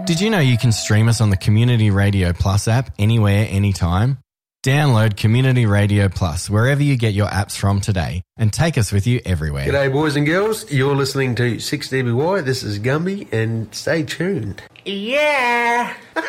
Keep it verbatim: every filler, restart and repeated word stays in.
Did you know you can stream us on the Community Radio Plus app anywhere, anytime? Download Community Radio Plus wherever you get your apps from today and take us with you everywhere. G'day, boys and girls. You're listening to six D B Y. This is Gumby, and stay tuned. Yeah.